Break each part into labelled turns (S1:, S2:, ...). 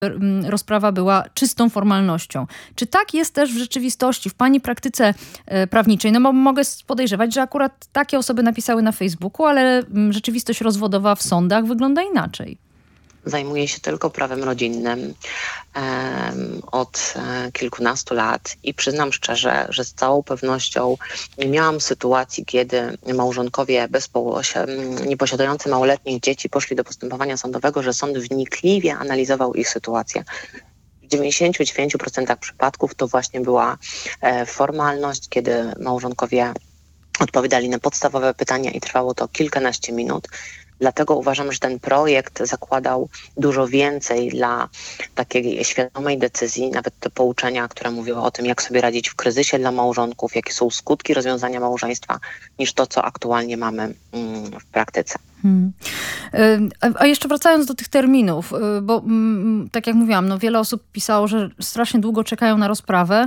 S1: rozprawa była czystą formalnością. Czy tak jest też w rzeczywistości, w pani praktyce prawniczej? No bo mogę podejrzewać, że akurat takie osoby napisały na Facebooku, ale rzeczywistość rozwodowa w sądach wygląda inaczej.
S2: Zajmuję się tylko prawem rodzinnym od kilkunastu lat i przyznam szczerze, że z całą pewnością nie miałam sytuacji, kiedy małżonkowie nieposiadający małoletnich dzieci poszli do postępowania sądowego, że sąd wnikliwie analizował ich sytuację. W 99% przypadków to właśnie była formalność, kiedy małżonkowie odpowiadali na podstawowe pytania i trwało to kilkanaście minut. Dlatego uważam, że ten projekt zakładał dużo więcej dla takiej świadomej decyzji, nawet te pouczenia, które mówiły o tym, jak sobie radzić w kryzysie dla małżonków, jakie są skutki rozwiązania małżeństwa, niż to, co aktualnie mamy w praktyce.
S1: A jeszcze wracając do tych terminów, bo tak jak mówiłam, no wiele osób pisało, że strasznie długo czekają na rozprawę.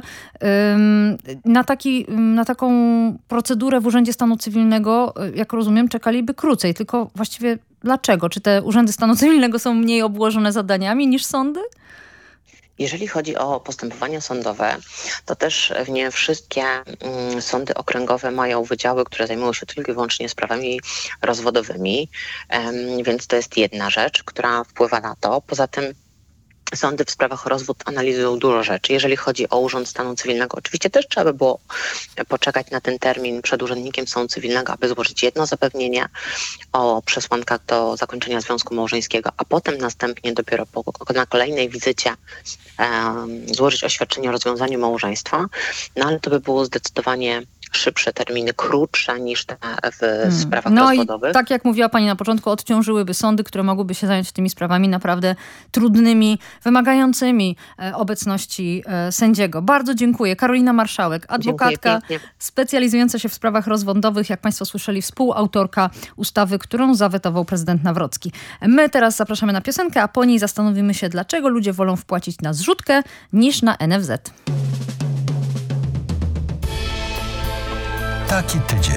S1: Na taką procedurę w Urzędzie Stanu Cywilnego, jak rozumiem, czekaliby krócej. Tylko właściwie dlaczego? Czy te Urzędy Stanu Cywilnego są mniej obłożone zadaniami niż sądy?
S2: Jeżeli chodzi o postępowania sądowe, to też nie wszystkie sądy okręgowe mają wydziały, które zajmują się tylko i wyłącznie sprawami rozwodowymi, więc to jest jedna rzecz, która wpływa na to. Poza tym sądy w sprawach o rozwód analizują dużo rzeczy. Jeżeli chodzi o Urząd Stanu Cywilnego, oczywiście też trzeba by było poczekać na ten termin przed urzędnikiem stanu cywilnego, aby złożyć jedno zapewnienie o przesłankach do zakończenia związku małżeńskiego, a potem następnie dopiero na kolejnej wizycie złożyć oświadczenie o rozwiązaniu małżeństwa. No ale to by było zdecydowanie szybsze terminy, krótsze niż te w sprawach rozwodowych.
S1: I tak jak mówiła pani na początku, odciążyłyby sądy, które mogłyby się zająć tymi sprawami naprawdę trudnymi, wymagającymi obecności sędziego. Bardzo dziękuję. Karolina Marszałek, adwokatka specjalizująca się w sprawach rozwodowych, jak państwo słyszeli, współautorka ustawy, którą zawetował prezydent Nawrocki. My teraz zapraszamy na piosenkę, a po niej zastanowimy się, dlaczego ludzie wolą wpłacić na zrzutkę niż na NFZ.
S3: Taki tydzień.